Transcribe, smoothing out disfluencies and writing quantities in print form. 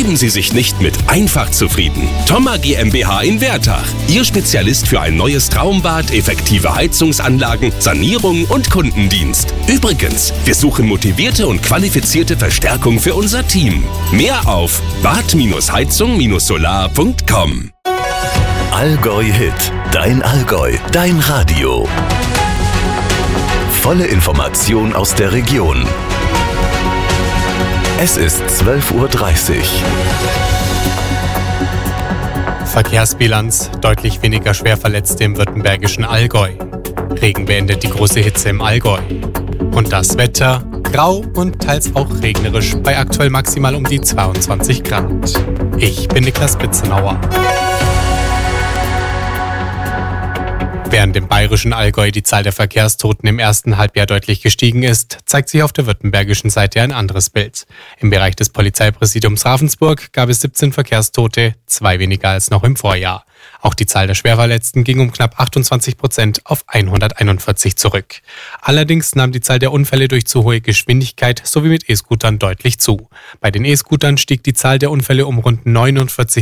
Geben Sie sich nicht mit einfach zufrieden. Thoma GmbH in Wertach. Ihr Spezialist für ein neues Traumbad, effektive Heizungsanlagen, Sanierung und Kundendienst. Übrigens, wir suchen motivierte und qualifizierte Verstärkung für unser Team. Mehr auf bad-heizung-solar.com. Allgäu Hit. Dein Allgäu. Dein Radio. Volle Information aus der Region. Es ist 12:30 Uhr. Verkehrsbilanz: deutlich weniger Schwerverletzte im württembergischen Allgäu. Regen beendet die große Hitze im Allgäu. Und das Wetter: grau und teils auch regnerisch, bei aktuell maximal um die 22 Grad. Ich bin Niklas Bitzenauer. Während im bayerischen Allgäu die Zahl der Verkehrstoten im ersten Halbjahr deutlich gestiegen ist, zeigt sich auf der württembergischen Seite ein anderes Bild. Im Bereich des Polizeipräsidiums Ravensburg gab es 17 Verkehrstote, 2 weniger als noch im Vorjahr. Auch die Zahl der Schwerverletzten ging um knapp 28% auf 141 zurück. Allerdings nahm die Zahl der Unfälle durch zu hohe Geschwindigkeit sowie mit E-Scootern deutlich zu. Bei den E-Scootern stieg die Zahl der Unfälle um rund 49